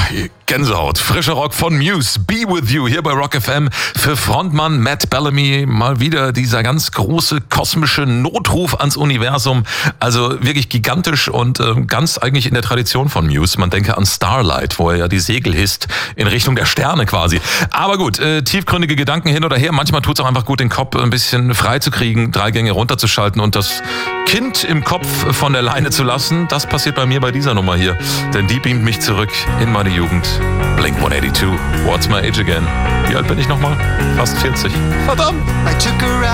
Gänsehaut. Frischer Rock von Muse. Be With You hier bei Rock FM. Für Frontmann Matt Bellamy mal wieder dieser ganz große kosmische Notruf ans Universum. Also wirklich gigantisch und ganz eigentlich in der Tradition von Muse. Man denke an Starlight, wo er ja die Segel hisst in Richtung der Sterne quasi. Aber gut, tiefgründige Gedanken hin oder her. Manchmal tut es auch einfach gut, den Kopf ein bisschen frei zu kriegen, 3 Gänge runterzuschalten und das Kind im Kopf von der Leine zu lassen. Das passiert bei mir bei dieser Nummer hier. Denn die beamt mich zurück in meine Jugend. Blink 182, What's My Age Again? Wie alt bin ich nochmal? Fast 40. Verdammt!